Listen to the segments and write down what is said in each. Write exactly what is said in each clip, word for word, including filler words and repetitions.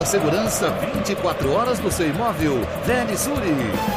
Segurança vinte e quatro horas do seu imóvel. Velisuri.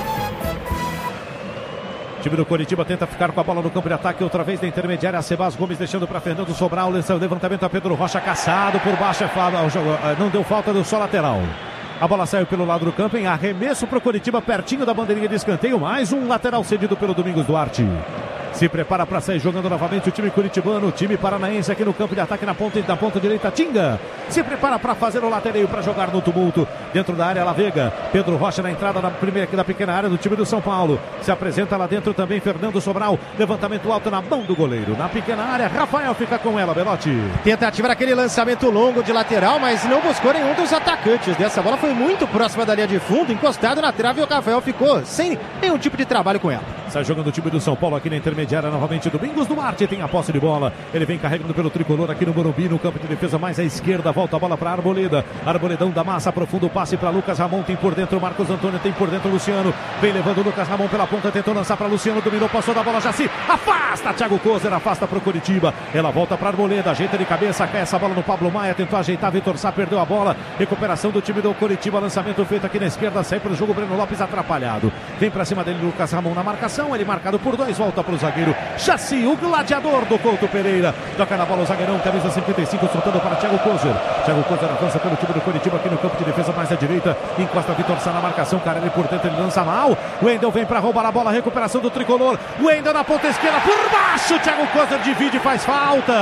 O time do Coritiba tenta ficar com a bola no campo de ataque. Outra vez na intermediária. Sebas Gomes deixando para Fernando Sobral. O levantamento a Pedro Rocha. Caçado por baixo. Não deu falta do só lateral. A bola saiu pelo lado do campo em arremesso para o Coritiba, pertinho da bandeirinha de escanteio. Mais um lateral cedido pelo Domingos Duarte. Se prepara para sair jogando novamente o time curitibano, o time paranaense aqui no campo de ataque na ponta, na ponta direita, Tinga. Se prepara para fazer o latereio para jogar no tumulto. Dentro da área, Lavega. Pedro Rocha na entrada da primeira aqui da pequena área do time do São Paulo. Se apresenta lá dentro também Fernando Sobral. Levantamento alto na mão do goleiro. Na pequena área, Rafael fica com ela, Belotti. Tentativa daquele lançamento longo de lateral, mas não buscou nenhum dos atacantes. Dessa bola foi muito próxima da linha de fundo, encostado na trave, e o Rafael ficou sem nenhum tipo de trabalho com ela. Sai jogando o time do São Paulo aqui na intermediária novamente. Domingos Duarte tem a posse de bola. Ele vem carregando pelo tricolor aqui no Morumbi, no campo de defesa mais à esquerda. Volta a bola para Arboleda. Arboledão da massa, profundo passe para Lucas Ramon. Tem por dentro Marcos Antônio, tem por dentro Luciano. Vem levando o Lucas Ramon pela ponta, tentou lançar para Luciano. Dominou, passou da bola, Jaci. Afasta, Thiago Kozer, afasta para o Coritiba. Ela volta para Arboleda, ajeita de cabeça, cai essa bola no Pablo Maia. Tentou ajeitar, Vitor Sá perdeu a bola. Recuperação do time do Coritiba. Lançamento feito aqui na esquerda, sai para o jogo. Breno Lopes atrapalhado. Vem para cima dele Lucas Ramon na marcação. Ele marcado por dois, volta para o zagueiro Jaci, o gladiador do Couto Pereira. Toca na bola o zagueirão, camisa cinquenta e cinco, soltando para Thiago Kozer. Thiago Kozer avança pelo time do Coritiba aqui no campo de defesa mais à direita. Encosta Vitor Sá na marcação, Carelli por dentro, ele lança mal. O Wendel vem para roubar a bola, recuperação do tricolor. O Wendel na ponta esquerda, por baixo. Thiago Kozer divide e faz falta.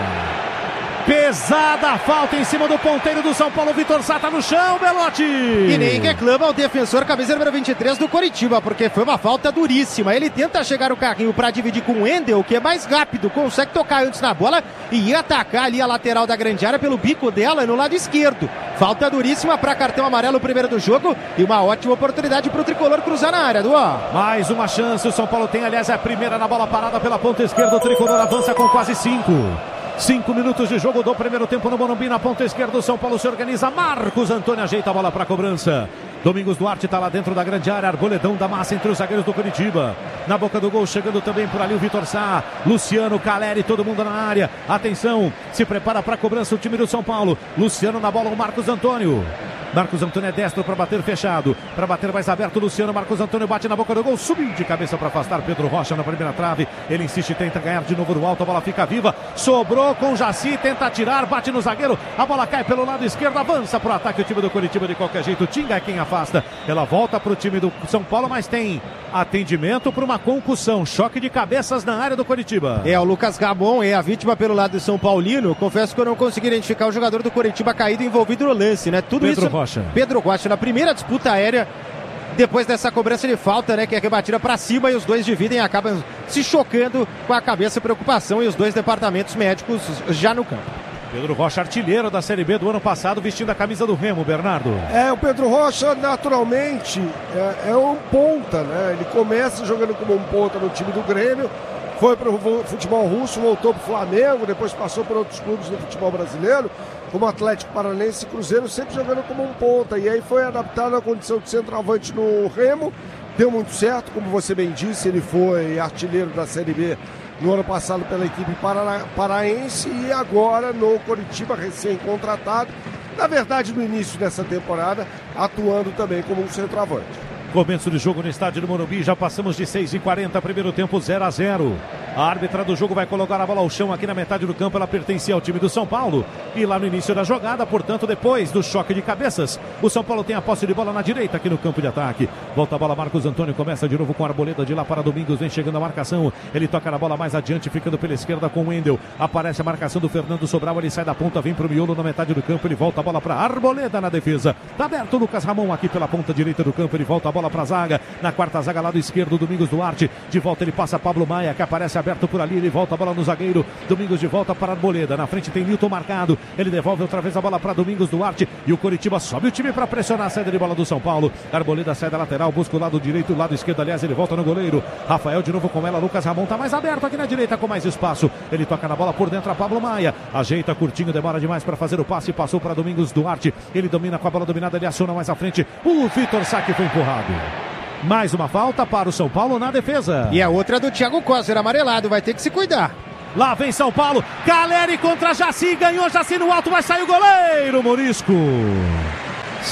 Pesada a falta em cima do ponteiro do São Paulo. Vitor Sá tá no chão, Belotti. E nem reclama o defensor, camisa número vinte e três do Coritiba, porque foi uma falta duríssima. Ele tenta chegar o carrinho para dividir com o Wendel, que é mais rápido, consegue tocar antes na bola e ir atacar ali a lateral da grande área pelo bico dela no lado esquerdo. Falta duríssima para cartão amarelo, o primeiro do jogo, e uma ótima oportunidade para o tricolor cruzar na área, Duó. Mais uma chance, o São Paulo tem, aliás, a primeira na bola parada pela ponta esquerda. O tricolor avança com quase cinco. Cinco minutos de jogo do primeiro tempo no Morumbi, na ponta esquerda. O São Paulo se organiza. Marcos Antônio ajeita a bola para a cobrança. Domingos Duarte está lá dentro da grande área. Arboledão da massa entre os zagueiros do Coritiba. Na boca do gol, chegando também por ali o Vitor Sá. Luciano, Caleri, todo mundo na área. Atenção, se prepara para a cobrança o time do São Paulo. Luciano na bola, o Marcos Antônio. Marcos Antônio é destro para bater fechado. Para bater mais aberto, Luciano. Marcos Antônio bate na boca do gol. Subiu de cabeça para afastar Pedro Rocha na primeira trave. Ele insiste e tenta ganhar de novo no alto. A bola fica viva. Sobrou com Jaci. Tenta tirar. Bate no zagueiro. A bola cai pelo lado esquerdo. Avança para o ataque o time do Coritiba de qualquer jeito. Tinga é quem afasta. Ela volta para o time do São Paulo, mas tem atendimento para uma concussão. Choque de cabeças na área do Coritiba. É, o Lucas Ramon é a vítima pelo lado do São Paulino. Confesso que eu não consegui identificar o jogador do Coritiba caído envolvido no lance, né? Tudo Pedro isso... Rocha. Pedro Rocha, na primeira disputa aérea, depois dessa cobrança de falta, né, que é rebatida para cima, e os dois dividem e acabam se chocando com a cabeça, preocupação, e os dois departamentos médicos já no campo. Pedro Rocha, artilheiro da Série B do ano passado, vestindo a camisa do Remo, Bernardo. É, o Pedro Rocha, naturalmente, é, é um ponta, né? Ele começa jogando como um ponta no time do Grêmio, foi para o futebol russo, voltou para o Flamengo, depois passou por outros clubes do futebol brasileiro, como Atlético Paranaense e Cruzeiro, sempre jogando como um ponta. E aí foi adaptado à condição de centroavante no Remo, deu muito certo, como você bem disse, ele foi artilheiro da Série B no ano passado pela equipe para, paraense e agora no Coritiba, recém-contratado, na verdade no início dessa temporada, atuando também como um centroavante. Começo de jogo no estádio do Morumbi, já passamos de seis e quarenta, primeiro tempo zero a zero. A árbitra do jogo vai colocar a bola ao chão aqui na metade do campo, ela pertencia ao time do São Paulo. E lá no início da jogada, portanto, depois do choque de cabeças, o São Paulo tem a posse de bola na direita aqui no campo de ataque. Volta a bola, Marcos Antônio começa de novo com a Arboleda de lá para Domingos, vem chegando a marcação. Ele toca na bola mais adiante, ficando pela esquerda com o Wendel. Aparece a marcação do Fernando Sobral, ele sai da ponta, vem para o miolo na metade do campo, ele volta a bola para Arboleda na defesa. Tá aberto o Lucas Ramon aqui pela ponta direita do campo, ele volta a bola para a zaga. Na quarta zaga, lado esquerdo, Domingos Duarte. De volta ele passa Pablo Maia, que aparece aberto por ali, ele volta a bola no zagueiro. Domingos de volta para Arboleda. Na frente tem Nilton marcado. Ele devolve outra vez a bola para Domingos Duarte. E o Coritiba sobe o time para pressionar a saída de bola do São Paulo. Arboleda sai da lateral, busca o lado direito, o lado esquerdo, aliás, ele volta no goleiro. Rafael de novo com ela, Lucas Ramon tá mais aberto aqui na direita com mais espaço. Ele toca na bola por dentro a Pablo Maia. Ajeita curtinho, demora demais para fazer o passe. Passou para Domingos Duarte. Ele domina com a bola dominada, ele aciona mais à frente. O Vitor Sá, que foi empurrado. Mais uma falta para o São Paulo na defesa. E a outra do Thiago Kozer, amarelado, vai ter que se cuidar. Lá vem São Paulo, Caleri contra Jaci, ganhou Jaci no alto, vai sair o goleiro, Morisco.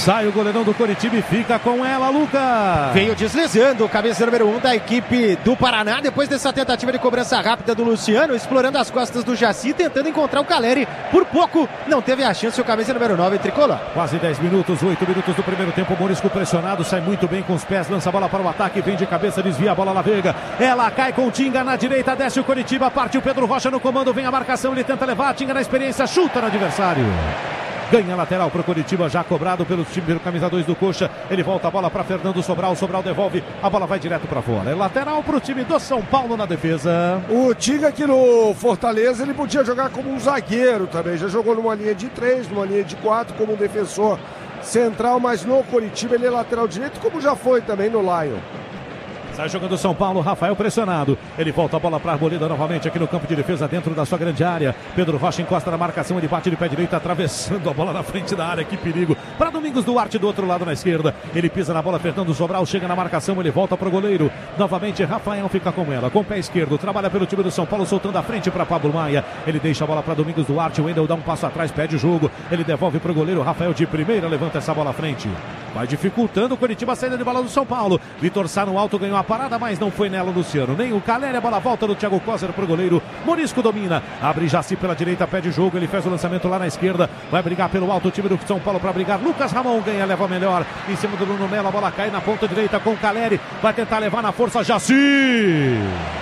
Sai o goleirão do Coritiba e fica com ela, Lucas. Veio deslizando o camisa número um da equipe do Paraná, depois dessa tentativa de cobrança rápida do Luciano, explorando as costas do Jaci, tentando encontrar o Caleri. Por pouco, não teve a chance o camisa número nove, tricolor. Quase dez minutos, oito minutos do primeiro tempo. O Morisco pressionado, sai muito bem com os pés, lança a bola para o ataque, vem de cabeça, desvia a bola na Veiga. Ela cai com o Tinga na direita, desce o Coritiba, partiu Pedro Rocha no comando, vem a marcação, ele tenta levar a Tinga na experiência, chuta no adversário. Ganha lateral para o Coritiba, já cobrado pelo time pelo camisa dois do Coxa. Ele volta a bola para Fernando Sobral. Sobral devolve, a bola vai direto para fora. É lateral para o time do São Paulo na defesa. O Tinga aqui no Fortaleza, ele podia jogar como um zagueiro também. Já jogou numa linha de três, numa linha de quatro, como um defensor central. Mas no Coritiba ele é lateral direito, como já foi também no Lion. Sai jogando o São Paulo, Rafael pressionado. Ele volta a bola para a Arboleda novamente aqui no campo de defesa, dentro da sua grande área. Pedro Rocha encosta na marcação, ele bate de pé direito, atravessando a bola na frente da área. Que perigo. Para Domingos Duarte do outro lado na esquerda. Ele pisa na bola, Fernando Sobral chega na marcação, ele volta para o goleiro. Novamente, Rafael fica com ela, com o pé esquerdo. Trabalha pelo time do São Paulo, soltando a frente para Pablo Maia. Ele deixa a bola para Domingos Duarte. O Wendel dá um passo atrás, pede o jogo. Ele devolve para o goleiro. Rafael de primeira levanta essa bola à frente. Vai dificultando o Coritiba a saída de bola do São Paulo. Vitor Sá no alto ganhou a parada, mas não foi nela o Luciano, nem o Caleri. A bola volta do Thiago Coser para o goleiro. Morisco domina, abre Jaci pela direita, pede jogo. Ele faz o lançamento lá na esquerda, vai brigar pelo alto o time do São Paulo para brigar. Lucas Ramon ganha, leva melhor em cima do Bruno Melo. A bola cai na ponta direita com o Caleri, vai tentar levar na força Jaci.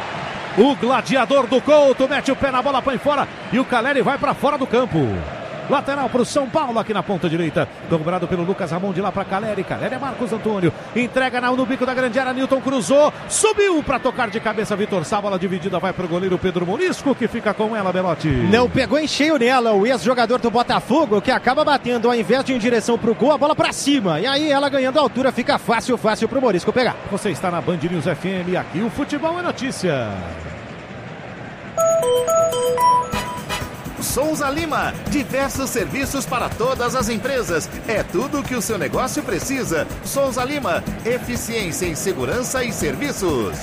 O gladiador do Couto mete o pé na bola, põe fora e o Caleri vai para fora do campo. Lateral para o São Paulo aqui na ponta direita. Cobrado pelo Lucas Ramon de lá para Caleri. Caleri é Marcos Antônio. Entrega no bico da grande área. Newton cruzou. Subiu para tocar de cabeça Vitor Sá. Bola dividida vai para o goleiro Pedro Morisco, que fica com ela, Belotti. Não pegou em cheio nela o ex-jogador do Botafogo, que acaba batendo ao invés de em direção para o gol, a bola para cima. E aí ela ganhando a altura, fica fácil, fácil para o Morisco pegar. Você está na Band News F M. Aqui o futebol é notícia. Souza Lima, diversos serviços para todas as empresas. É tudo o que o seu negócio precisa. Souza Lima, eficiência em segurança e serviços.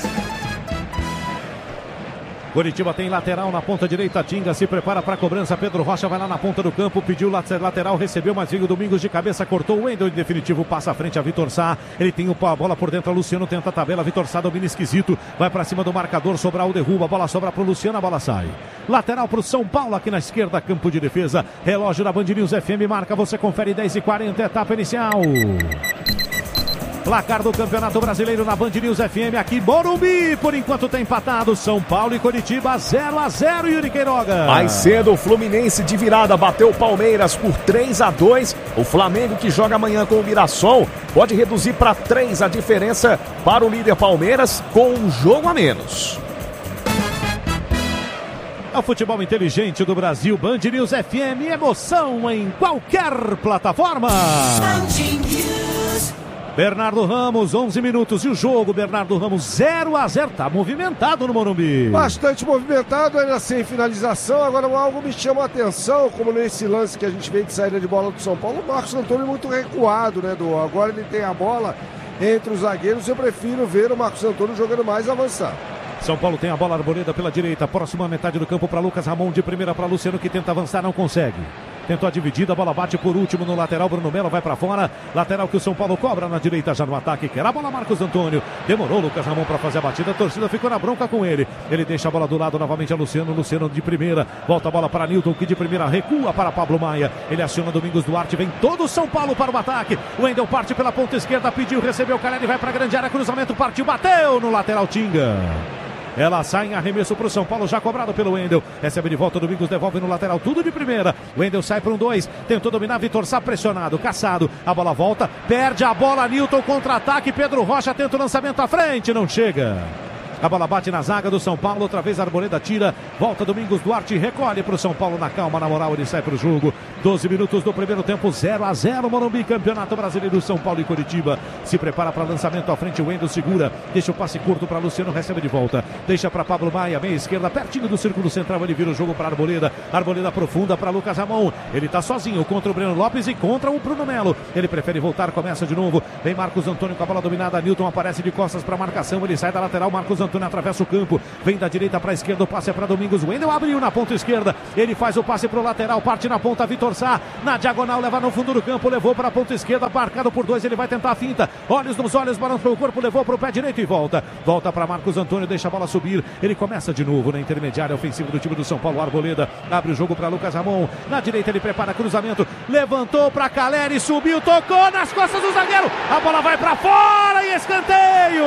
Coritiba tem lateral na ponta direita, Tinga se prepara para a cobrança, Pedro Rocha vai lá na ponta do campo, pediu lateral, recebeu, mas veio Domingos de cabeça, cortou o Wendel, em definitivo passa à frente a Vitor Sá, ele tem a bola por dentro, Luciano tenta a tabela, Vitor Sá domina esquisito, vai para cima do marcador, Sobral derruba, a bola sobra para o Luciano, a bola sai. Lateral para o São Paulo aqui na esquerda, campo de defesa, relógio da Band News F M, marca, você confere dez e quarenta, etapa inicial. Placar do Campeonato Brasileiro na Band News F M, aqui Morumbi, por enquanto tem empatado, São Paulo e Coritiba zero a zero, Yuri Queiroga. Mais cedo o Fluminense de virada bateu o Palmeiras por três a dois, o Flamengo que joga amanhã com o Mirassol pode reduzir para três a diferença para o líder Palmeiras com um jogo a menos. É o futebol inteligente do Brasil, Band News F M, emoção em qualquer plataforma. Bernardo Ramos, onze minutos e o jogo, Bernardo Ramos zero a zero, tá movimentado no Morumbi. Bastante movimentado, ainda sem finalização. Agora algo me chama a atenção, como nesse lance que a gente vê de saída de bola do São Paulo, o Marcos Antônio muito recuado, né, do agora ele tem a bola entre os zagueiros, eu prefiro ver o Marcos Antônio jogando mais avançado. São Paulo tem a bola, Arboleda pela direita, próxima metade do campo para Lucas Ramon, de primeira para Luciano, que tenta avançar, não consegue. Tentou a dividida, a bola bate por último no lateral, Bruno Melo vai para fora, lateral que o São Paulo cobra na direita já no ataque, quer a bola Marcos Antônio, demorou Lucas Ramon para fazer a batida, a torcida ficou na bronca com ele, ele deixa a bola do lado novamente a Luciano, Luciano de primeira, volta a bola para Newton, que de primeira recua para Pablo Maia, ele aciona Domingos Duarte, vem todo o São Paulo para o ataque, o Wendel parte pela ponta esquerda, pediu, recebeu o Caleri, vai para a grande área, cruzamento, partiu, bateu no lateral Tinga. Ela sai em arremesso para o São Paulo, já cobrado pelo Wendel. Recebe de volta, Domingos devolve no lateral, tudo de primeira. Wendel sai para um dois, tentou dominar, Vitor Sá pressionado, caçado. A bola volta, perde a bola, Newton contra-ataque, Pedro Rocha tenta o lançamento à frente, não chega. A bola bate na zaga do São Paulo, outra vez a Arboleda tira, volta Domingos Duarte, recolhe para o São Paulo na calma, na moral, ele sai para o jogo. doze minutos do primeiro tempo, zero a zero, Morumbi, Campeonato Brasileiro, São Paulo e Coritiba. Se prepara para lançamento à frente, o Wendel segura, deixa o passe curto para Luciano, recebe de volta, deixa para Pablo Maia, meia esquerda, pertinho do círculo central, ele vira o jogo para Arboleda, Arboleda profunda para Lucas Ramon, ele está sozinho contra o Breno Lopes e contra o Bruno Melo, ele prefere voltar, começa de novo, vem Marcos Antônio com a bola dominada, Newton aparece de costas para a marcação, ele sai da lateral, Marcos Antônio atravessa o campo, vem da direita para a esquerda, o passe é para Domingos, Wendel abriu na ponta esquerda, ele faz o passe para o lateral, parte na ponta, Vitor Vitor Sá, na diagonal, leva no fundo do campo, levou para a ponta esquerda, marcado por dois, ele vai tentar a finta, olhos nos olhos, balançou o corpo, levou para o pé direito e volta, volta para Marcos Antônio, deixa a bola subir, ele começa de novo na intermediária ofensiva do time do São Paulo. Arboleda abre o jogo para Lucas Ramon, na direita ele prepara cruzamento, levantou para Caleri, subiu, tocou nas costas do zagueiro, a bola vai para fora e escanteio.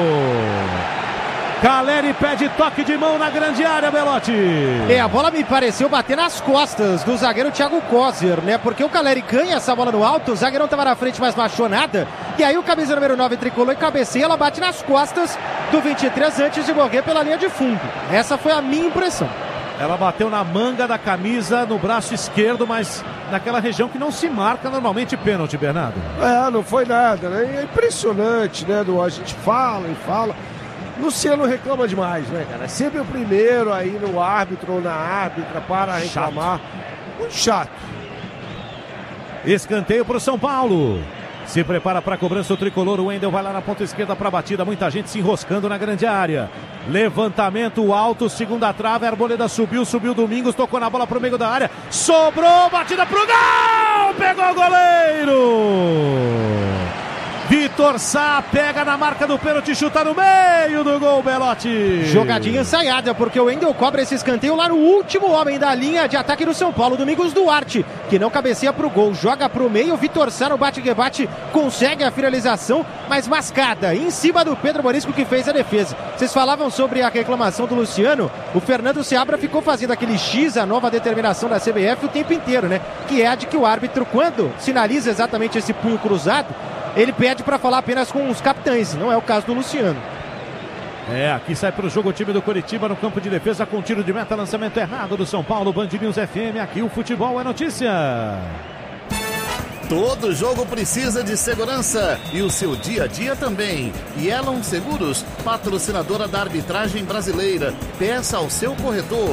Caleri pede toque de mão na grande área, Belotti. É, a bola me pareceu bater nas costas do zagueiro Thiago Kozer, né? Porque o Caleri ganha essa bola no alto, o zagueirão estava na frente, mas não achou nada. E aí o camisa número nove tricolou e cabeceia, ela bate nas costas do vinte e três antes de morrer pela linha de fundo. Essa foi a minha impressão. Ela bateu na manga da camisa, no braço esquerdo, mas naquela região que não se marca normalmente pênalti, Bernardo. É, não foi nada, né? É impressionante, né, do a gente fala e fala. Luciano reclama demais, né, cara? É sempre o primeiro aí no árbitro ou na árbitra para reclamar. Chato. Muito chato. Escanteio para o São Paulo. Se prepara para a cobrança o tricolor. O Wendel vai lá na ponta esquerda para a batida. Muita gente se enroscando na grande área. Levantamento alto, segunda trave. A Arboleda subiu, subiu Domingos. Tocou na bola para o meio da área. Sobrou, batida para o gol! Pegou o goleiro! Vitor Sá pega na marca do pênalti, chuta no meio do gol, Belotti. Jogadinha ensaiada, porque o Wendel cobra esse escanteio lá no último homem da linha de ataque do São Paulo, Domingos Duarte, que não cabeceia pro gol, joga pro meio, Vitor Sá no bate-rebate, consegue a finalização, mas mascada, em cima do Pedro Morisco, que fez a defesa. Vocês falavam sobre a reclamação do Luciano, o Fernando Seabra ficou fazendo aquele X, a nova determinação da C B F o tempo inteiro, né? Que é a de que o árbitro, quando sinaliza exatamente esse punho cruzado, ele pede para falar apenas com os capitães, não é o caso do Luciano. É, aqui sai para o jogo o time do Coritiba no campo de defesa com tiro de meta, lançamento errado do São Paulo, Band News F M, aqui o futebol é notícia. Todo jogo precisa de segurança e o seu dia a dia também. E Elon Seguros, patrocinadora da arbitragem brasileira. Peça ao seu corretor.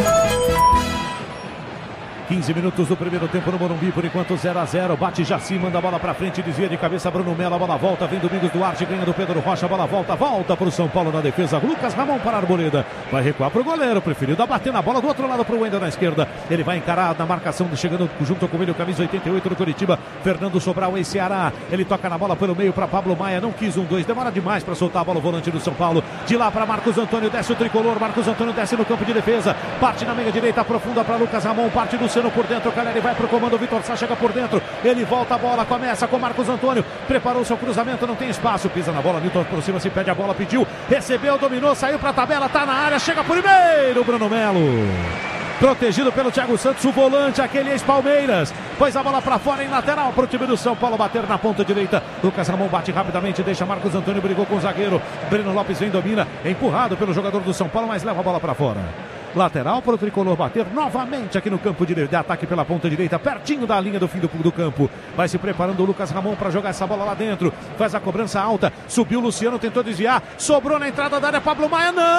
quinze minutos do primeiro tempo no Morumbi, por enquanto zero a zero, bate Jaci, manda a bola pra frente, desvia de cabeça Bruno Melo, a bola volta, vem Domingos Duarte, ganha do Pedro Rocha, a bola volta, volta pro São Paulo na defesa, Lucas Ramon para a Arboleda, vai recuar pro goleiro, preferido a bater na bola do outro lado pro Wendel na esquerda, ele vai encarar na marcação, chegando junto com ele o camisa oitenta e oito do Coritiba, Fernando Sobral em Ceará, ele toca na bola pelo meio para Pablo Maia, não quis um dois, demora demais para soltar a bola o volante do São Paulo, de lá para Marcos Antônio, desce o tricolor, Marcos Antônio desce no campo de defesa, parte na meia direita, aprofunda para Lucas Ramon, parte do Luciano por dentro, Caleri vai pro comando, o Vitor Sá chega por dentro, ele volta a bola, começa com Marcos Antônio, preparou seu cruzamento, não tem espaço, pisa na bola, Milton aproxima, se pede a bola, pediu, recebeu, dominou, saiu pra tabela, tá na área, chega primeiro, Bruno Melo. Protegido pelo Thiago Santos, o volante, aquele ex-Palmeiras. Pôs a bola pra fora em lateral pro time do São Paulo bater na ponta direita. Lucas Ramon bate rapidamente, deixa Marcos Antônio, brigou com o zagueiro. Breno Lopes vem, domina, é empurrado pelo jogador do São Paulo, mas leva a bola pra fora. Lateral para o tricolor bater novamente aqui no campo de, de ataque pela ponta direita, pertinho da linha do fim do, do campo. Vai se preparando o Lucas Ramon para jogar essa bola lá dentro. Faz a cobrança alta, subiu o Luciano, tentou desviar, sobrou na entrada da área, Pablo Maia, não!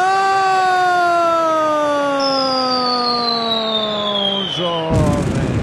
Jovem.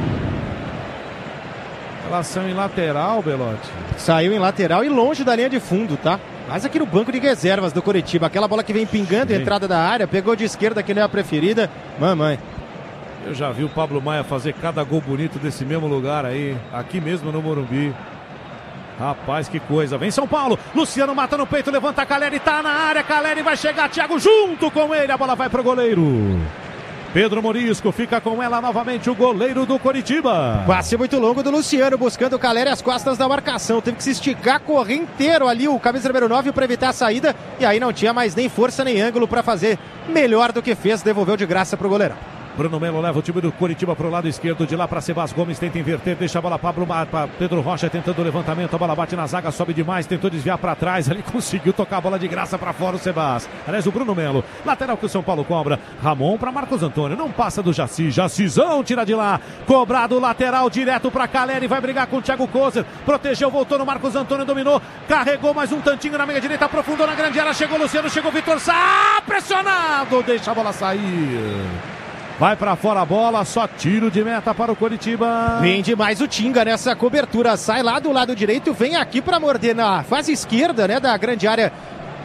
Relação em lateral, Belotti. Saiu em lateral e longe da linha de fundo, tá? Mas aqui no banco de reservas do Coritiba, aquela bola que vem pingando, Sim. entrada da área, pegou de esquerda, que não é a preferida. Mamãe. Eu já vi o Pablo Maia fazer cada gol bonito desse mesmo lugar aí, aqui mesmo no Morumbi. Rapaz, que coisa. Vem São Paulo, Luciano mata no peito, levanta a Caleri, tá na área, Caleri vai chegar, Thiago junto com ele, a bola vai pro goleiro. Pedro Morisco fica com ela novamente, o goleiro do Coritiba. Passe muito longo do Luciano, buscando o Caleri às costas da marcação. Teve que se esticar, correr inteiro ali o camisa número nove para evitar a saída. E aí não tinha mais nem força nem ângulo para fazer melhor do que fez. Devolveu de graça pro goleirão. Bruno Melo leva o time do Coritiba para o lado esquerdo, de lá para Sebas Gomes, tenta inverter, deixa a bola para Pedro Rocha, tentando o levantamento, a bola bate na zaga, sobe demais, tentou desviar para trás, ali conseguiu tocar a bola de graça para fora o Sebas. Aliás, o Bruno Melo, lateral que o São Paulo cobra, Ramon para Marcos Antônio, não passa do Jaci, Jacizão tira de lá, cobrado lateral direto para Caleri, vai brigar com o Thiago Kozer, protegeu, voltou no Marcos Antônio, dominou, carregou mais um tantinho na meia direita, aprofundou na grande área, chegou o Luciano, chegou o Vitor Sá, pressionado, deixa a bola sair. Vai pra fora a bola, só tiro de meta para o Coritiba. Vem demais o Tinga nessa cobertura, sai lá do lado direito, vem aqui para morder na fase esquerda, né, da grande área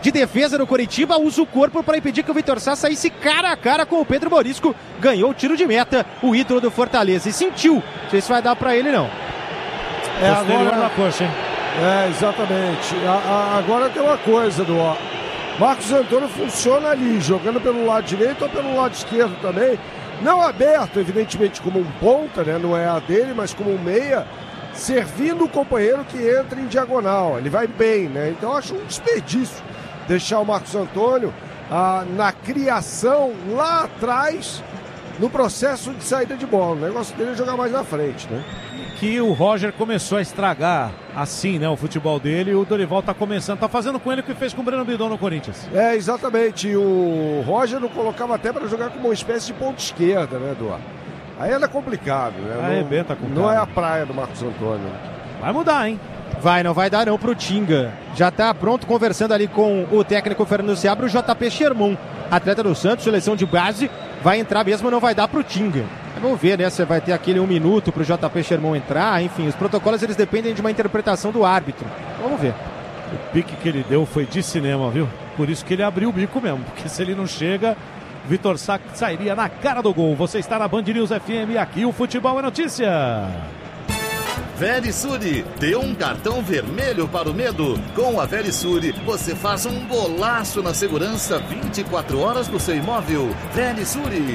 de defesa no Coritiba, usa o corpo para impedir que o Vitor Sá saísse cara a cara com o Pedro Morisco. Ganhou o tiro de meta, o ídolo do Fortaleza. E sentiu. Não sei se vai dar para ele, não. É, agora na coxa, hein? É, exatamente. A, a, agora tem uma coisa do ó. Marcos Antônio funciona ali, jogando pelo lado direito ou pelo lado esquerdo também. Não aberto, evidentemente, como um ponta, né? Não é a dele, mas como um meia, servindo o companheiro que entra em diagonal. Ele vai bem, né? Então acho um desperdício deixar o Marcos Antônio ah, na criação lá atrás, no processo de saída de bola. O negócio dele é jogar mais na frente, né? Que o Roger começou a estragar assim, né, o futebol dele, e o Dorival tá começando, tá fazendo com ele o que fez com o Breno Bidon no Corinthians. É, exatamente. O Roger não colocava até para jogar como uma espécie de ponta esquerda, né, Eduardo? Aí era complicado, né? Arrebenta com o Não cara. é a praia do Marcos Antônio. Vai mudar, hein? Vai, não vai dar não pro Tinga. Já tá pronto conversando ali com o técnico Fernando Seabra, o J P Sherman, atleta do Santos, seleção de base, vai entrar mesmo, não vai dar pro Tinga. Vamos ver, né, se vai ter aquele um minuto pro J P Sherman entrar, enfim, os protocolos eles dependem de uma interpretação do árbitro. Vamos ver. O pique que ele deu foi de cinema, viu? Por isso que ele abriu o bico mesmo, porque se ele não chega, Vitor Sá sairia na cara do gol. Você está na Band News F M, aqui o Futebol é Notícia. Verisure, dê um cartão vermelho para o medo. Com a Verisure, você faz um golaço na segurança vinte e quatro horas do seu imóvel. Verisure.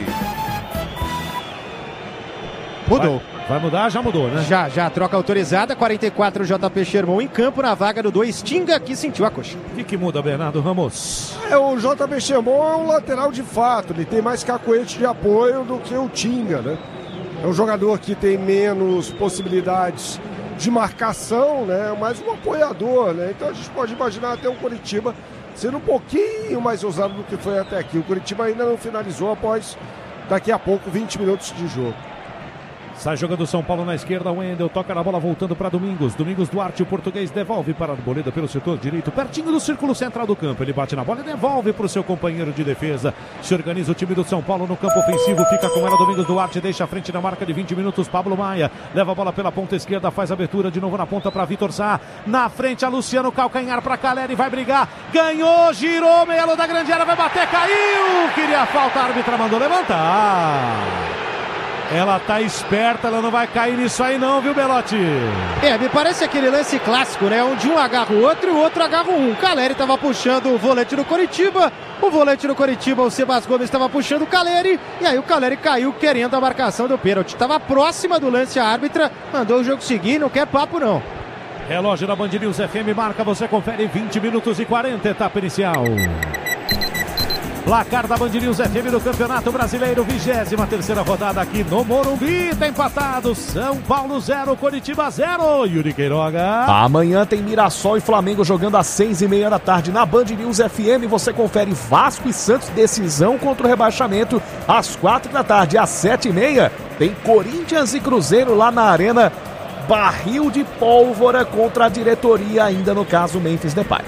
Mudou. Vai, vai mudar? Já mudou, né? Já, já, troca autorizada, quarenta e quatro J P Sherman em campo na vaga do dois, Tinga, que sentiu a coxa. O que, que muda, Bernardo Ramos? É, o J P Sherman é um lateral de fato, ele tem mais cacoete de apoio do que o Tinga, né? É um jogador que tem menos possibilidades de marcação, né? Mais um apoiador, né? Então a gente pode imaginar até o Coritiba sendo um pouquinho mais ousado do que foi até aqui. O Coritiba ainda não finalizou após, daqui a pouco, vinte minutos de jogo. Sai jogando São Paulo na esquerda, o Wendel toca na bola voltando para Domingos. Domingos Duarte, o português, devolve para a Arboleda pelo setor direito, pertinho do círculo central do campo. Ele bate na bola e devolve para o seu companheiro de defesa. Se organiza o time do São Paulo no campo ofensivo, fica com ela Domingos Duarte, deixa a frente na marca de vinte minutos. Pablo Maia leva a bola pela ponta esquerda, faz a abertura de novo na ponta para Vitor Sá. Na frente a Luciano, calcanhar para Caleri, vai brigar, ganhou, girou, meia da grande área, vai bater, caiu. Queria a falta, a árbitra mandou levantar. Ela tá esperta, ela não vai cair nisso aí não, viu, Belotti? É, me parece aquele lance clássico, né? Onde um agarra o outro e o outro agarra um. O Caleri tava puxando o volante do Coritiba, o volante do Coritiba, o Sebas Gomes, estava puxando o Caleri, e aí o Caleri caiu querendo a marcação do pênalti. Tava próxima do lance, a árbitra mandou o jogo seguir, não quer papo não. Relógio da Band News F M marca, você confere vinte minutos e quarenta, etapa inicial. Placar da Band News F M do Campeonato Brasileiro, vigésima terceira rodada aqui no Morumbi. Tá empatado, São Paulo zero, Coritiba zero. Yuri Queiroga. Amanhã tem Mirassol e Flamengo jogando às seis e meia da tarde na Band News F M. Você confere Vasco e Santos, decisão contra o rebaixamento às quatro da tarde. Às sete e meia tem Corinthians e Cruzeiro lá na Arena. Barril de pólvora contra a diretoria, ainda no caso Memphis Depay.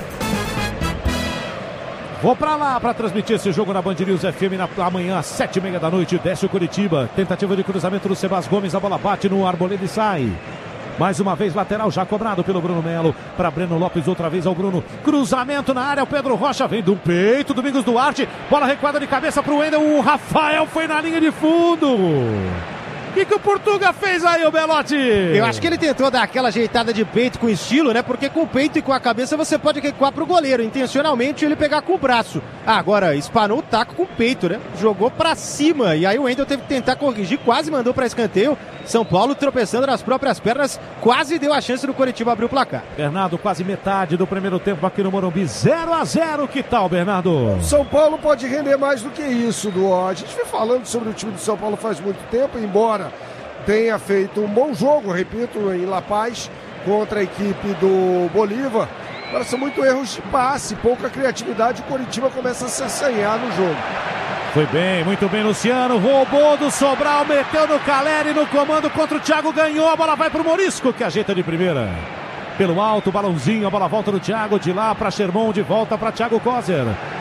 Vou pra lá pra transmitir esse jogo na Band News F M na, amanhã às sete e meia da noite. Desce o Coritiba. Tentativa de cruzamento do Sebas Gomes. A bola bate no Arboleda e sai. Mais uma vez lateral já cobrado pelo Bruno Melo. Para Breno Lopes outra vez ao Bruno. Cruzamento na área. O Pedro Rocha vem do peito. Domingos Duarte. Bola recuada de cabeça pro Wendel. O Rafael foi na linha de fundo. O que, que o Portuga fez aí, o Belotti? Eu acho que ele tentou dar aquela ajeitada de peito com estilo, né? Porque com o peito e com a cabeça você pode recuar pro goleiro. Intencionalmente ele pegar com o braço. Ah, agora espanou o taco com o peito, né? Jogou pra cima. E aí o Wendel teve que tentar corrigir. Quase mandou pra escanteio. São Paulo tropeçando nas próprias pernas. Quase deu a chance do Coritiba abrir o placar. Bernardo, quase metade do primeiro tempo aqui no Morumbi. zero a zero. Que tal, Bernardo? São Paulo pode render mais do que isso, Duó. A gente vem falando sobre o time do São Paulo faz muito tempo, embora tenha feito um bom jogo, repito, em La Paz, contra a equipe do Bolívar. Mas são muito erros de passe, pouca criatividade. O Coritiba começa a se assanhar no jogo. Foi bem, muito bem, Luciano. Roubou do Sobral, meteu no Caleri no comando contra o Thiago, ganhou. A bola vai pro Morisco, que ajeita de primeira. Pelo alto, balãozinho, a bola volta no Thiago, de lá para Sherman, de volta para Thiago Kozer.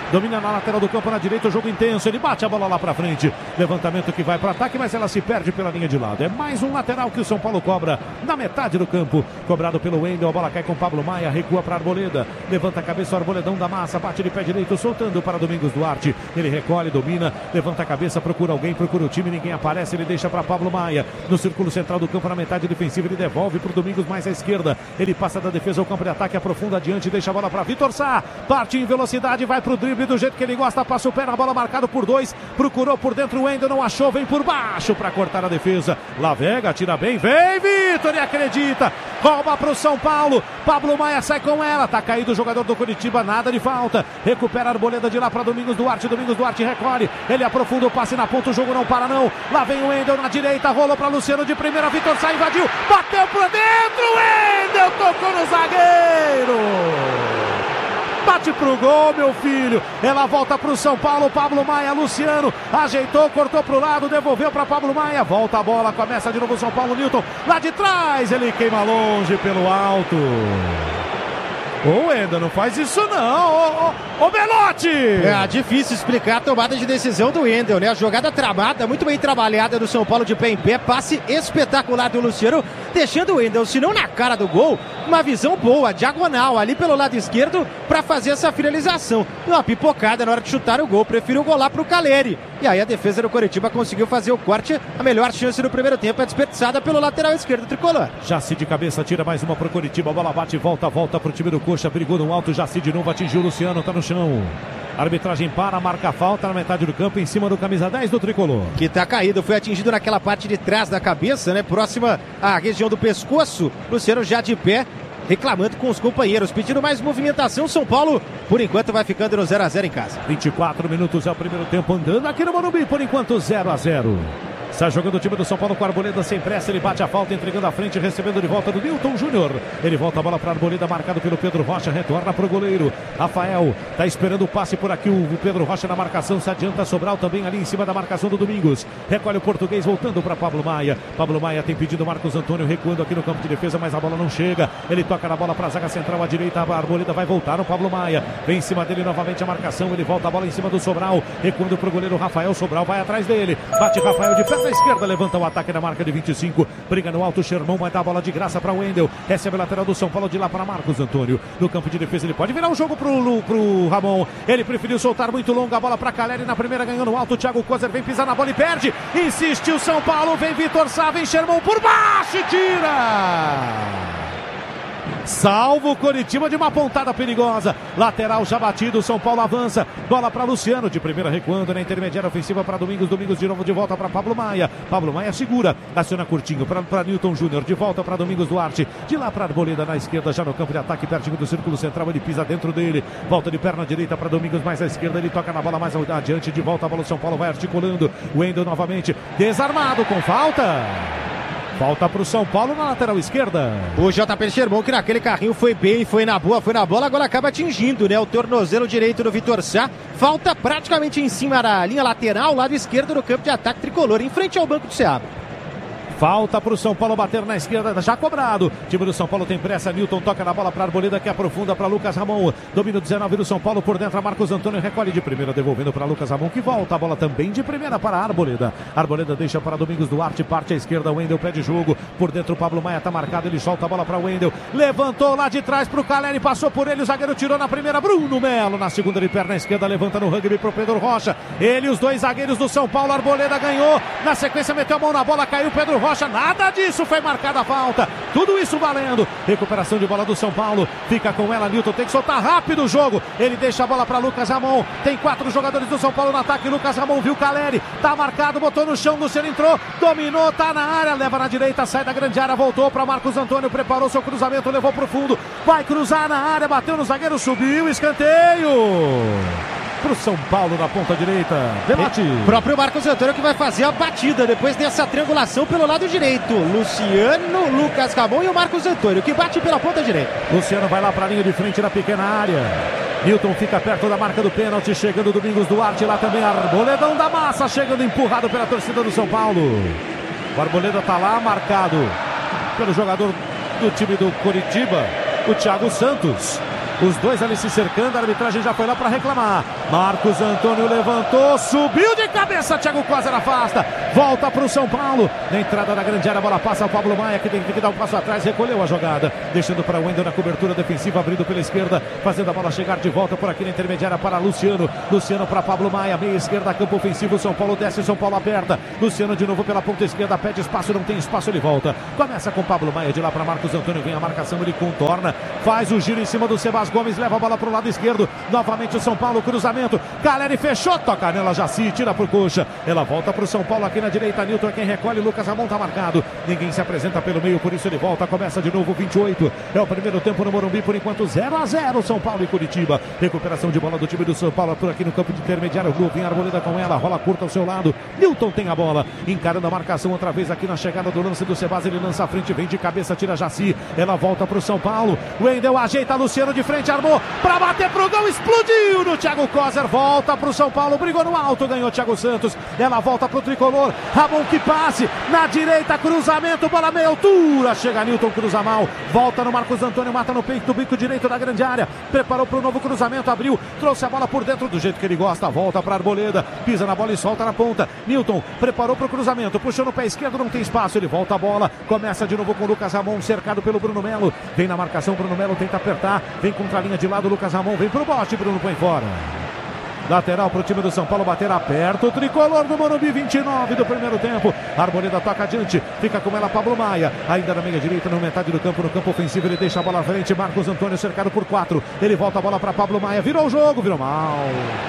domina na lateral do campo, na direita, o jogo intenso, ele bate a bola lá pra frente, levantamento que vai para ataque, mas ela se perde pela linha de lado. É mais um lateral que o São Paulo cobra na metade do campo, cobrado pelo Wendel, a bola cai com Pablo Maia, recua para Arboleda, levanta a cabeça, o Arboledão da massa, bate de pé direito, soltando para Domingos Duarte, ele recolhe, domina, levanta a cabeça, procura alguém, procura o time, ninguém aparece, ele deixa para Pablo Maia, no círculo central do campo, na metade defensiva, ele devolve para o Domingos mais à esquerda, ele passa da defesa ao campo de ataque, aprofunda adiante, deixa a bola para Vitor Sá, parte em velocidade, vai pro drible do jeito que ele gosta, passa o pé na bola, marcado por dois, procurou por dentro o Wendel, não achou, vem por baixo para cortar a defesa, Lavega tira bem, vem Vitor e acredita, rouba pro São Paulo, Pablo Maia sai com ela, tá caído o jogador do Curitiba, nada de falta, recupera a Arboleda de lá para Domingos Duarte, Domingos Duarte recolhe, ele aprofunda o passe na ponta, o jogo não para não, lá vem o Wendel na direita, rolou para Luciano de primeira, Vitor Sá invadiu, bateu por dentro, Wendel tocou no zagueiro, bate pro gol, meu filho, ela volta pro São Paulo, Pablo Maia, Luciano, ajeitou, cortou pro lado, devolveu pra Pablo Maia, volta a bola, começa de novo o São Paulo, Newton, lá de trás, ele queima longe pelo alto. Ô, Wendel, não faz isso não, ô, ô, ô Belotti! É difícil explicar a tomada de decisão do Wendel, né? A jogada tramada, muito bem trabalhada do São Paulo de pé em pé, passe espetacular do Luciano, deixando o Wendel, se não na cara do gol, uma visão boa, diagonal, ali pelo lado esquerdo, para fazer essa finalização. Uma pipocada na hora de chutar o gol, preferiu golar pro Caleri. E aí a defesa do Coritiba conseguiu fazer o corte, a melhor chance do primeiro tempo é desperdiçada pelo lateral esquerdo tricolor. Jaci de cabeça, tira mais uma pro Coritiba, a bola bate e volta, volta pro time do Coxa, brigou no alto, Jaci de novo, atingiu o Luciano, tá no chão. A arbitragem para, marca a falta na metade do campo, em cima do camisa dez do tricolor. Que tá caído, foi atingido naquela parte de trás da cabeça, né? Próxima à região do pescoço. Luciano já de pé, reclamando com os companheiros, pedindo mais movimentação. São Paulo, por enquanto, vai ficando no zero a zero em casa. vinte e quatro minutos é o primeiro tempo andando aqui no Morumbi, por enquanto zero a zero. Está jogando o time do São Paulo com a Arboleda sem pressa, ele bate a falta, entregando a frente, recebendo de volta do Newton Júnior. Ele volta a bola para a Arboleda, marcado pelo Pedro Rocha, retorna para o goleiro. Rafael está esperando o passe por aqui, o Pedro Rocha na marcação, se adianta, Sobral também ali em cima da marcação do Domingos. Recolhe o português, voltando para Pablo Maia. Pablo Maia tem pedido Marcos Antônio, recuando aqui no campo de defesa, mas a bola não chega. Ele toca na bola para a zaga central, à direita, a Arboleda vai voltar no Pablo Maia. Vem em cima dele novamente a marcação, ele volta a bola em cima do Sobral, recuando para o goleiro Rafael, Sobral vai atrás dele. Bate Rafael de perna esquerda, levanta o ataque na marca de vinte e cinco, briga no alto, Sherman vai dar a bola de graça para o Wendel, recebe a lateral do São Paulo de lá para Marcos Antônio, no campo de defesa ele pode virar o jogo pro, pro Ramon, ele preferiu soltar muito longa a bola para Caleri, na primeira ganhou no alto, Thiago Kozer vem pisar na bola e perde, insiste o São Paulo, vem Vitor Sá, vem Sherman por baixo e tira! Salvo o Coritiba de uma pontada perigosa. Lateral já batido, São Paulo avança. Bola para Luciano, de primeira recuando na intermediária ofensiva para Domingos. Domingos de novo de volta para Pablo Maia. Pablo Maia segura, aciona curtinho para Newton Júnior. De volta para Domingos Duarte. De lá para Arboleda na esquerda, já no campo de ataque, pertinho do círculo central. Ele pisa dentro dele. Volta de perna direita para Domingos mais à esquerda. Ele toca na bola mais adiante. De volta a bola, o São Paulo vai articulando. Wendel novamente, desarmado com falta. Falta para o São Paulo na lateral esquerda. O J P Sherman, que naquele carrinho foi bem, foi na boa, foi na bola, agora acaba atingindo, né? O tornozelo direito do Vitor Sá. Falta praticamente em cima da linha lateral, lado esquerdo do campo de ataque tricolor, em frente ao banco do Ceará. Falta para o São Paulo bater na esquerda, já cobrado. O time do São Paulo tem pressa, Newton toca na bola para Arboleda, que aprofunda para Lucas Ramon. Domínio dezenove do São Paulo por dentro, Marcos Antônio recolhe de primeira, devolvendo para Lucas Ramon, que volta a bola também de primeira para Arboleda. Arboleda deixa para Domingos Duarte, parte à esquerda, Wendel pede jogo. Por dentro o Pablo Maia está marcado, ele solta a bola para Wendel. Levantou lá de trás para o Caleri, passou por ele, o zagueiro tirou na primeira, Bruno Melo na segunda de perna esquerda, levanta no rugby para o Pedro Rocha. Ele, os dois zagueiros do São Paulo, Arboleda ganhou. Na sequência meteu a mão na bola, caiu Pedro Rocha, nada disso. Isso foi marcada a falta, tudo isso valendo. Recuperação de bola do São Paulo, fica com ela, Newton tem que soltar rápido o jogo, ele deixa a bola para Lucas Ramon, tem quatro jogadores do São Paulo no ataque, Lucas Ramon viu Caleri, tá marcado, botou no chão, Luciano entrou, dominou, tá na área, leva na direita, sai da grande área, voltou para Marcos Antônio, preparou seu cruzamento, levou pro fundo, vai cruzar na área, bateu no zagueiro, subiu, escanteio pro São Paulo na ponta direita. Debate. O próprio Marcos Antônio que vai fazer a batida depois dessa triangulação pelo lado direito. Luciano, Lucas Ramon e o Marcos Antônio que bate pela ponta direita. Luciano vai lá para a linha de frente na pequena área. Newton fica perto da marca do pênalti, chegando Domingos Duarte lá também, Arboledão da massa, chegando empurrado pela torcida do São Paulo. O Arboleda tá lá marcado pelo jogador do time do Coritiba, o Thiago Santos. Os dois ali se cercando, a arbitragem já foi lá para reclamar. Marcos Antônio levantou, subiu de cabeça, Thiago Coser afasta, volta para o São Paulo, na entrada da grande área, a bola passa ao Pablo Maia, que tem que dar um passo atrás, recolheu a jogada, deixando para o Wendel na cobertura defensiva, abrindo pela esquerda, fazendo a bola chegar de volta por aqui na intermediária para Luciano, Luciano para Pablo Maia, meia esquerda, campo ofensivo, São Paulo desce, São Paulo aperta, Luciano de novo pela ponta esquerda, pede espaço, não tem espaço, ele volta, começa com Pablo Maia, de lá para Marcos Antônio, vem a marcação, ele contorna, faz o giro em cima do Sebas Gomes, leva a bola para o lado esquerdo, novamente o São Paulo, cruzamento, Caleri fechou, toca nela, Jaci, tira por coxa, ela volta para o São Paulo aqui na direita, Nilton é quem recolhe, Lucas Ramon está marcado, ninguém se apresenta pelo meio, por isso ele volta, começa de novo, vinte e oito, é o primeiro tempo no Morumbi, por enquanto zero a zero, São Paulo e Curitiba, recuperação de bola do time do São Paulo, por aqui no campo de intermediário, vem Arboleda com ela, rola curta ao seu lado, Nilton tem a bola, encarando a marcação outra vez aqui na chegada do lance do Sebas, ele lança a frente, vem de cabeça, tira Jaci, ela volta para o São Paulo, Wendel ajeita, Luciano de frente, armou, para bater pro gol, explodiu no Thiago Coser, volta para o São Paulo, brigou no alto, ganhou Thiago Santos, ela volta pro tricolor, Ramon que passe, na direita, cruzamento, bola meia altura, chega Nilton, cruza mal, volta no Marcos Antônio, mata no peito do bico direito da grande área, preparou pro novo cruzamento, abriu, trouxe a bola por dentro do jeito que ele gosta, volta para Arboleda, pisa na bola e solta na ponta, Nilton preparou pro cruzamento, puxou no pé esquerdo, não tem espaço, ele volta a bola, começa de novo com o Lucas Ramon, cercado pelo Bruno Melo, vem na marcação, Bruno Melo tenta apertar, vem contra a linha de lado, Lucas Ramon, vem pro bote, Bruno põe fora. Lateral para o time do São Paulo bater aperto. O tricolor do Morumbi, vinte e nove do primeiro tempo. Arboleda toca adiante. Fica com ela Pablo Maia. Ainda na meia direita, na metade do campo, no campo ofensivo. Ele deixa a bola à frente. Marcos Antônio cercado por quatro. Ele volta a bola para Pablo Maia. Virou o jogo, virou mal.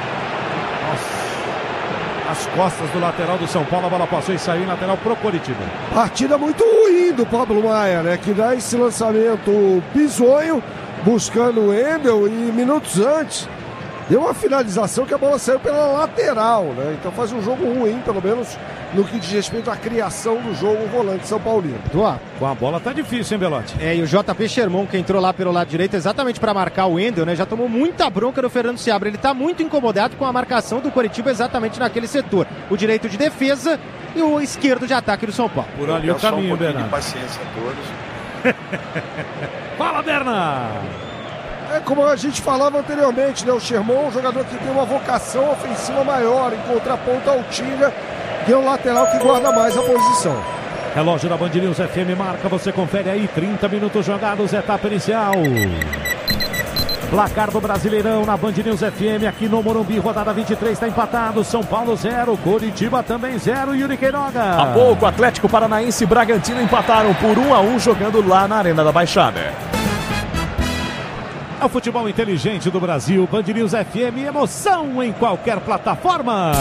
Nossa. As costas do lateral do São Paulo. A bola passou e saiu em lateral pro Coritiba. Partida muito ruim do Pablo Maia, né? Que dá esse lançamento bizonho, buscando o Wendel e minutos antes. Deu uma finalização que a bola saiu pela lateral, né? Então faz um jogo ruim, pelo menos no que diz respeito à criação do jogo, o volante São Paulino. Com a bola tá difícil, hein, Belotti? É, e o J P Sherman, que entrou lá pelo lado direito exatamente para marcar o Wendel, né? Já tomou muita bronca do Fernando Seabra. Ele tá muito incomodado com a marcação do Coritiba exatamente naquele setor. O direito de defesa e o esquerdo de ataque do São Paulo. Por ali o caminho, um Bernardo. Paciência a todos. Fala, Bernardo! É como a gente falava anteriormente, né? O Sherman é um jogador que tem uma vocação ofensiva maior, em contraponto ao Tinga, que é o lateral que guarda mais a posição. Relógio da Band News F M marca, você confere aí, trinta minutos jogados, etapa inicial. Placar do Brasileirão na Band News F M, aqui no Morumbi, rodada vinte e três, está empatado, São Paulo zero, Coritiba também zero, Yuri Queiroga. Há pouco, Atlético Paranaense e Bragantino empataram por um a um jogando lá na Arena da Baixada. É o futebol inteligente do Brasil, Band News F M, emoção em qualquer plataforma.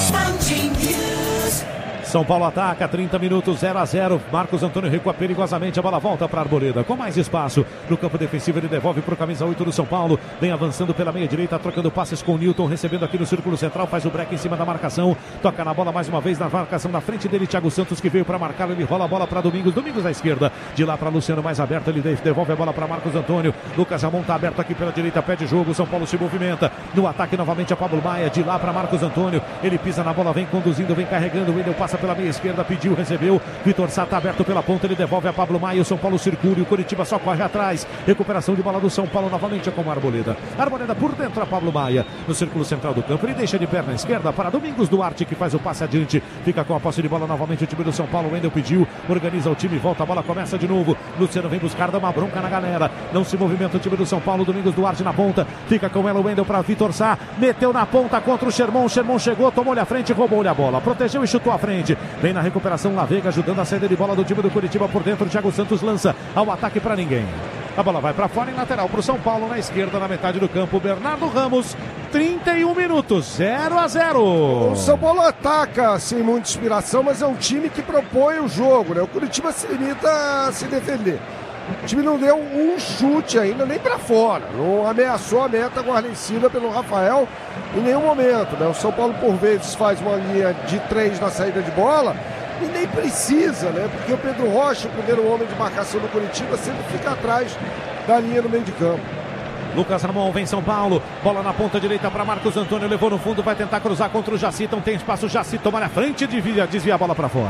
São Paulo ataca, trinta minutos, zero a zero. Marcos Antônio recua perigosamente, a bola volta para Arboleda, com mais espaço. No campo defensivo ele devolve para o camisa oito do São Paulo. Vem avançando pela meia direita, trocando passes com o Nilton, recebendo aqui no círculo central, faz o break em cima da marcação. Toca na bola mais uma vez, na marcação na frente dele, Thiago Santos, que veio para marcar. Ele rola a bola para Domingos, Domingos à esquerda. De lá para Luciano mais aberto, ele devolve a bola para Marcos Antônio. Lucas Ramon está aberto aqui pela direita, pede jogo. São Paulo se movimenta. No ataque novamente a Pablo Maia, de lá para Marcos Antônio. Ele pisa na bola, vem conduzindo, vem carregando. O Wendel passa pela meia esquerda, pediu, recebeu. Vitor Sá está aberto pela ponta, ele devolve a Pablo Maia. O São Paulo circula e o Coritiba só corre atrás. Recuperação de bola do São Paulo novamente com a Arboleda. Arboleda por dentro a Pablo Maia. No círculo central do campo, ele deixa de perna esquerda para Domingos Duarte, que faz o passe adiante. Fica com a posse de bola novamente o time do São Paulo. O Wendel pediu, organiza o time, volta a bola, começa de novo. Luciano vem buscar, dá uma bronca na galera. Não se movimenta o time do São Paulo. Domingos Duarte na ponta. Fica com ela o Wendel para Vitor Sá. Meteu na ponta contra o Sherman. O Sherman chegou, tomou-lhe a frente, roubou-lhe a bola. Protegeu e chutou à frente. Vem na recuperação La Vega, ajudando a saída de bola do time do Curitiba por dentro. Thiago Santos lança ao ataque para ninguém. A bola vai para fora em lateral para o São Paulo, na esquerda, na metade do campo. Bernardo Ramos, trinta e um minutos, zero a zero. O São Paulo ataca sem muita inspiração, mas é um time que propõe o jogo, né? O Curitiba se limita a se defender. O time não deu um chute ainda, nem para fora. Não ameaçou a meta guarnecida pelo Rafael em nenhum momento, né? O São Paulo, por vezes, faz uma linha de três na saída de bola e nem precisa, né? Porque o Pedro Rocha, o primeiro homem de marcação do Curitiba, sempre fica atrás da linha no meio de campo. Lucas Ramon vem São Paulo, bola na ponta direita para Marcos Antônio, levou no fundo, vai tentar cruzar contra o Jaci, então tem espaço, Jaci toma na frente, desvia, desvia a bola para fora.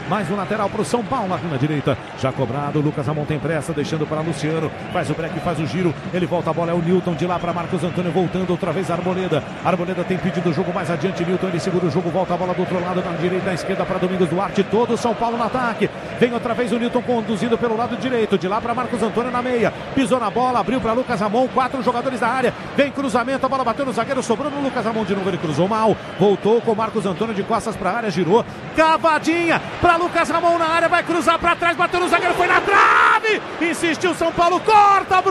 Mais um lateral para o São Paulo aqui na direita. Já cobrado, Lucas Ramon tem pressa, deixando para Luciano. Faz o break, faz o giro. Ele volta a bola, é o Newton de lá para Marcos Antônio, voltando outra vez a Arboleda. Arboleda tem pedido o jogo mais adiante. Newton, ele segura o jogo, volta a bola do outro lado, na direita, na esquerda para Domingos Duarte. Todo o São Paulo no ataque. Vem outra vez o Newton conduzindo pelo lado direito. De lá para Marcos Antônio na meia. Pisou na bola, abriu para Lucas Ramon. Quatro jogadores da área. Vem cruzamento, a bola bateu no zagueiro, sobrou no Lucas Ramon de novo. Ele cruzou mal. Voltou com Marcos Antônio de costas para a área, girou. Cavadinha para Lucas Ramon na área. Vai cruzar para trás, bateu no zagueiro, foi na trave. Insistiu São Paulo, corta, Bruno.